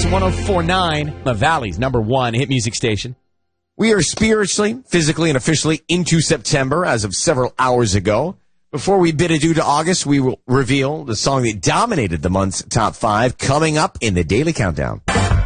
104.9, the Valley's #1 hit music station. We are spiritually, physically, and officially into September as of several hours ago. Before we bid adieu to August, we will reveal the song that dominated the month's top 5 coming up in the Daily Countdown.